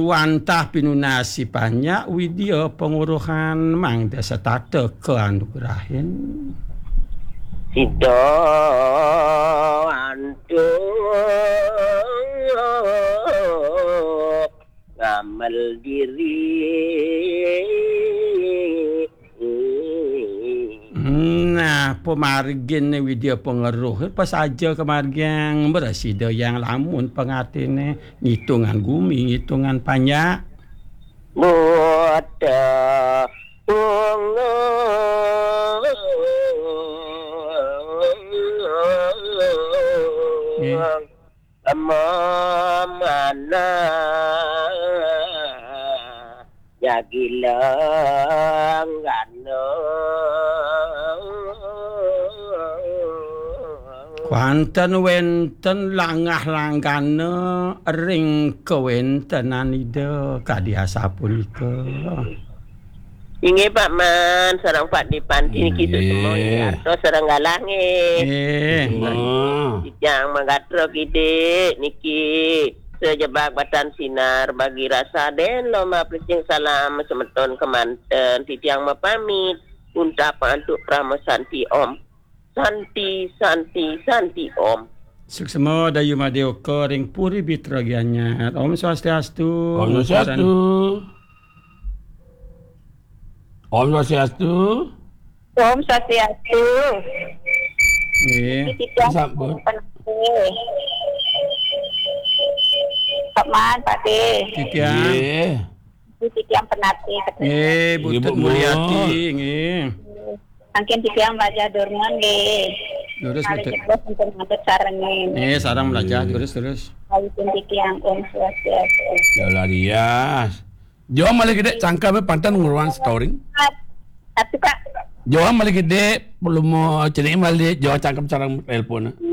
wantah pinunasi banyak widya penguruhan mang desa tata keanugerahin. Sido antung ngamal diri. Nah, pemargin ni widya pengeruh apa saja kemargin berasida yang lamun pengatine ngitungan gumi, ngitungan panyak. Muda bunga mana ya gilang gano Kuanten wenten langah langgana ring kewentenan ida kadiasa punika. Inge Pak Man, sarang Pak di panti ni kita semua ya. So sarang galah nge. Yang mengatro kita niki sejebak batan sinar bagi rasa den loma pelicing salam semeton kemanten titiang mapamit untapa untuk pramosanti om. Santi om. Suksemo dayu madeo ring puri bitragianya. Om Swastiastu. Om Swastiastu. Om Swastiastu. Om Swastiastu. Sampun. Pak Man, Pak T. Titiang. Titiang penati. Butut Mulyati. Angkin titiang belajar dorngan nggih. Terus betul. Untuk ngadep sarengin. Sarang belajar terus. Angkin titiang Om Swastiastu. Yalah Rias. Jauh malah gede cangka be pantan nguruan storing. Tapi Pak. Jauh malah gede belum mau cerai malah jauh cangkap sarang telepon.